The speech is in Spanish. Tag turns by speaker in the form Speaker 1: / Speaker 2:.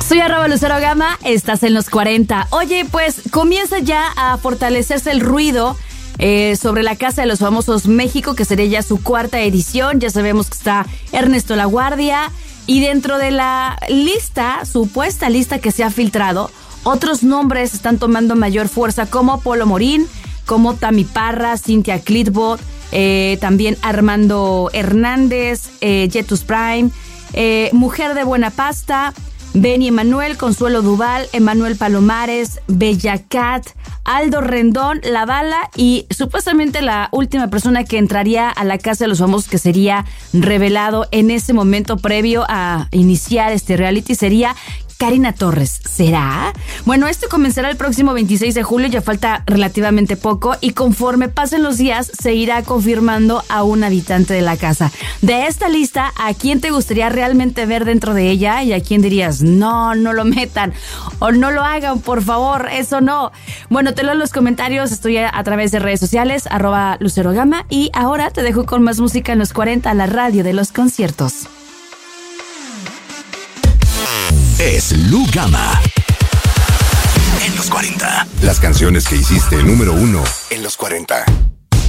Speaker 1: Soy @Lucero Gama, estás en los 40. Oye, pues comienza ya a fortalecerse el ruido sobre la Casa de los Famosos México, que sería ya su 4ª edición. Ya sabemos que está Ernesto La Guardia, y dentro de la lista, supuesta lista que se ha filtrado, otros nombres están tomando mayor fuerza, como Polo Morín, como Tami Parra, Cintia Clitbot, también Armando Hernández, Jetus Prime, Mujer de Buena Pasta, Benny Emanuel, Consuelo Duval, Emanuel Palomares, Bella Cat, Aldo Rendón, La Bala, y supuestamente la última persona que entraría a la Casa de los Famosos, que sería revelado en ese momento previo a iniciar este reality, sería Karina Torres. ¿Será? Bueno, esto comenzará el próximo 26 de julio, ya falta relativamente poco, y conforme pasen los días se irá confirmando a un habitante de la casa. De esta lista, ¿a quién te gustaría realmente ver dentro de ella? ¿Y a quién dirías, no lo metan o no lo hagan, por favor, eso no? Bueno, te leo en los comentarios, estoy a través de redes sociales, @LuceroGama, y ahora te dejo con más música en los 40, la radio de los conciertos.
Speaker 2: Es Lu Gama en los 40. Las canciones que hiciste número 1 en los 40.